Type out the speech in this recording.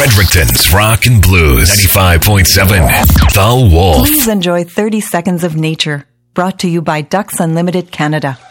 Fredericton's Rock and Blues 95.7 The Wolf. Please enjoy 30 Seconds of Nature, brought to you by Ducks Unlimited Canada.